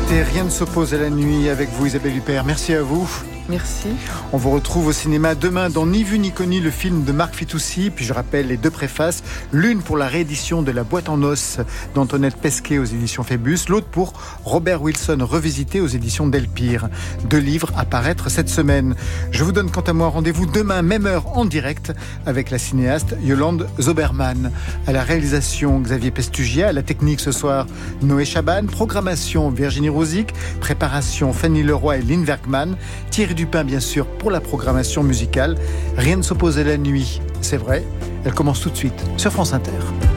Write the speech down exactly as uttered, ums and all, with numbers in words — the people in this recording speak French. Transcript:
C'était Rien ne s'oppose à la nuit avec vous, Isabelle Huppert. Merci à vous. Merci. On vous retrouve au cinéma demain dans Ni vu ni connu, le film de Marc Fitoussi. Puis je rappelle les deux préfaces. L'une pour la réédition de La boîte en os d'Antoinette Pesquet aux éditions Phébus. L'autre pour Robert Wilson revisité aux éditions Delpire. Deux livres à paraître cette semaine. Je vous donne quant à moi rendez-vous demain, même heure, en direct avec la cinéaste Yolande Zoberman. À la réalisation, Xavier Pestugia. À la technique ce soir, Noé Chaban. Programmation, Virginie Rosic. Préparation, Fanny Leroy et Lynn Werkman. Thierry Dupin, bien sûr, pour la programmation musicale. Rien ne s'oppose à la nuit, c'est vrai. Elle commence tout de suite sur France Inter.